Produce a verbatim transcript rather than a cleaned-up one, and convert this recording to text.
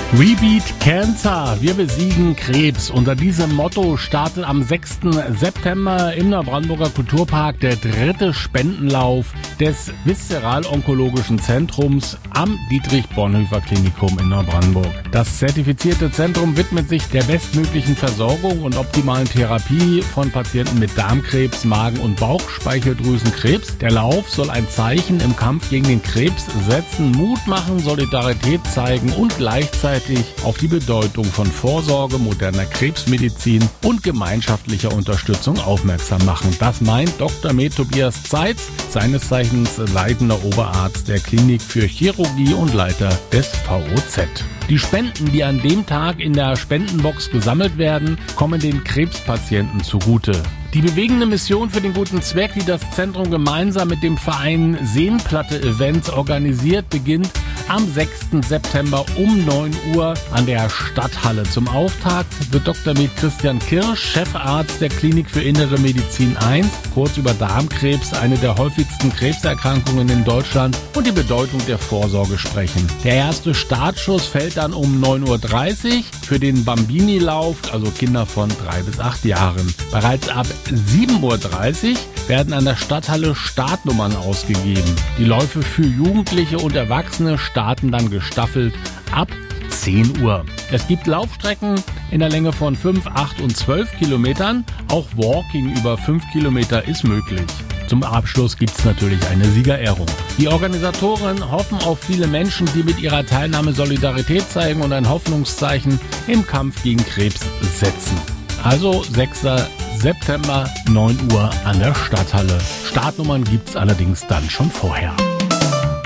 We beat Cancer, wir besiegen Krebs. Unter diesem Motto startet am sechsten September im Neubrandenburger Kulturpark der dritte Spendenlauf des Viszeral-Onkologischen Zentrums am Dietrich-Bonhoeffer-Klinikum in Neubrandenburg. Das zertifizierte Zentrum widmet sich der bestmöglichen Versorgung und optimalen Therapie von Patienten mit Darmkrebs, Magen- und Bauchspeicheldrüsenkrebs. Der Lauf soll ein Zeichen im Kampf gegen den Krebs setzen, Mut machen, Solidarität zeigen und gleichzeitig auf die Bedeutung von Vorsorge, moderner Krebsmedizin und gemeinschaftlicher Unterstützung aufmerksam machen. Das meint Doktor Med Tobias Zeitz, seines Zeichens leitender Oberarzt der Klinik für Chirurgie und Leiter des V O Z. Die Spenden, die an dem Tag in der Spendenbox gesammelt werden, kommen den Krebspatienten zugute. Die bewegende Mission für den guten Zweck, die das Zentrum gemeinsam mit dem Verein Seenplatte Events organisiert, beginnt am sechsten September um neun Uhr an der Stadthalle. Zum Auftakt wird Doktor Med Christian Kirsch, Chefarzt der Klinik für Innere Medizin eins, kurz über Darmkrebs, eine der häufigsten Krebserkrankungen in Deutschland, und die Bedeutung der Vorsorge sprechen. Der erste Startschuss fällt dann um neun Uhr dreißig für den Bambini-Lauf, also Kinder von drei bis acht Jahren. Bereits ab sieben Uhr dreißig werden an der Stadthalle Startnummern ausgegeben. Die Läufe für Jugendliche und Erwachsene starten dann gestaffelt ab zehn Uhr. Es gibt Laufstrecken in der Länge von fünf, acht und zwölf Kilometern. Auch Walking über fünf Kilometer ist möglich. Zum Abschluss gibt es natürlich eine Siegerehrung. Die Organisatoren hoffen auf viele Menschen, die mit ihrer Teilnahme Solidarität zeigen und ein Hoffnungszeichen im Kampf gegen Krebs setzen. Also sechsten September, neun Uhr an der Stadthalle. Startnummern gibt's allerdings dann schon vorher.